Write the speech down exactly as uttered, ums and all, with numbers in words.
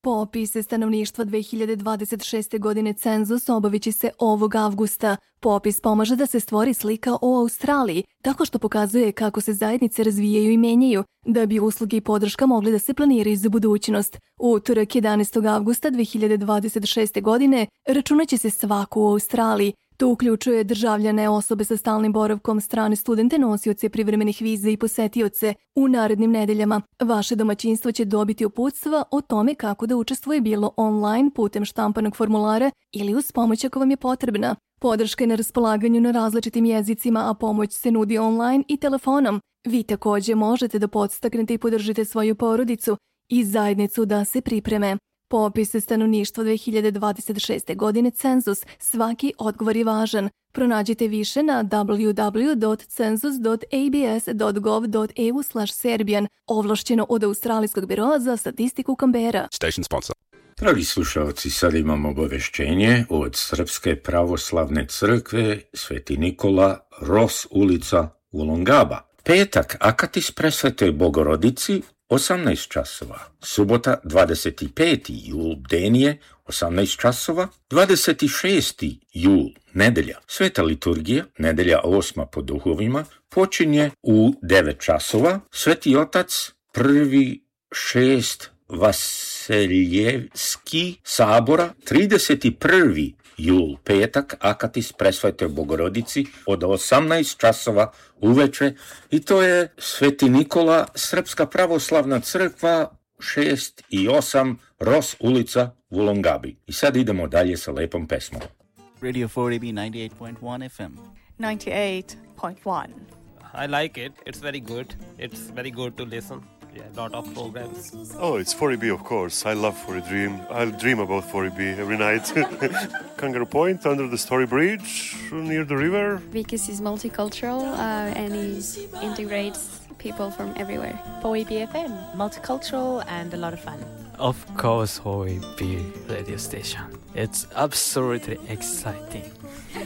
Popis stanovništva dve hiljade dvadeset šeste. godine cenzus obavit će se ovog avgusta. Popis pomaže da se stvori slika o Australiji, tako što pokazuje kako se zajednice razvijaju i menjaju, da bi usluge i podrška mogli da se planiraju za budućnost. U utorak jedanaestog avgusta dve hiljade dvadeset šeste. godine računaće se svako u Australiji. To uključuje državljane, osobe sa stalnim boravkom, strane studente, nosioce privremenih viza i posetioce. U narednim nedeljama vaše domaćinstvo će dobiti uputstva o tome kako da učestvuje bilo online putem štampanog formulara ili uz pomoć ako vam je potrebna. Podrška je na raspolaganju na različitim jezicima, a pomoć se nudi online i telefonom. Vi također možete da podstaknete i podržite svoju porodicu i zajednicu da se pripreme. Popis stanovništva dve hiljade dvadeset šeste. godine cenzus, svaki odgovor je važan. Pronađite više na w w w dot census dot a b s dot gov dot e u slash serbian, ovlašćeno od Australijskog biroa za statistiku Kambera. Station sponsor. Dragi slušalci, sad imamo obaveštenje od Srpske pravoslavne crkve Sveti Nikola, Ros ulica, Wollongaba. Petak, akatis presvetoj Bogorodici, osamnaest časova. Subota, dvadeset peti jul, bdenije, osamnaest časova. dvadeset šesti jul, nedelja. Sveta liturgija, nedelja osma po duhovima, počinje u devet časova. Sveti otac, prvi šest Vaseljevski sabora, trideset prvi jul, petak, akatis presvetoj Bogorodici od osamnaest časova uveče, i to je Sveti Nikola, Srpska pravoslavna crkva, šest i osam, Ros ulica, Wollongabi. I sad idemo dalje sa lepom pesmom. Radio four A B ninety-eight point one F M. ninety-eight point one. I like it. It's very good. It's very good to listen. Yeah, a lot of programs. Oh, it's four A B, of course. I love four A Dream. I'll dream about four A B every night. Kangaroo Point, under the Story Bridge, near the river. Because he's multicultural uh, and he integrates people from everywhere. four A B F M, multicultural and a lot of fun. Of course, four A B radio station. It's absolutely exciting.